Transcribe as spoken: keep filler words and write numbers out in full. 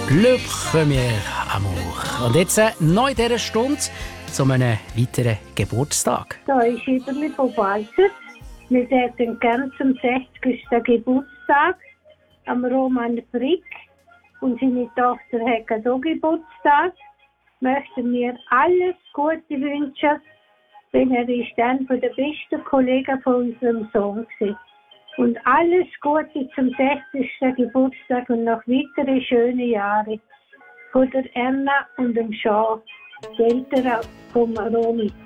Le Premier Amour. Und jetzt äh, noch in dieser Stunde zu einem weiteren Geburtstag. Da ist Iberli von Balzers. Wir hätten gern zum sechzigsten Geburtstag am Roman Frick. Und seine Tochter hat auch Geburtstag. Möchten wir alles Gute wünschen, denn er ist dann von der besten Kollegen von unserem Sohn gewesen. Und alles Gute zum sechzigsten Geburtstag und noch weitere schöne Jahre von der Erna und dem Jean, die Eltern vom Romy.